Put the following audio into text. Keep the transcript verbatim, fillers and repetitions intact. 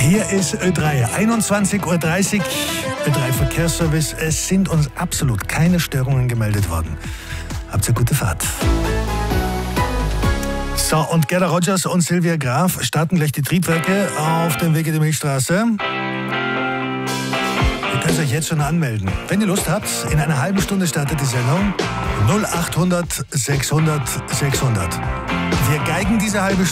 Hier ist Ö drei, einundzwanzig Uhr dreißig, Ö drei Verkehrsservice. Es sind uns absolut keine Störungen gemeldet worden. Habt ihr gute Fahrt. So, und Gerda Rogers und Silvia Graf starten gleich die Triebwerke auf dem Weg in die Milchstraße. Ihr könnt euch jetzt schon anmelden. Wenn ihr Lust habt, in einer halben Stunde startet die Sendung. null achthundert sechshundert sechshundert. Wir geigen diese halbe Stunde.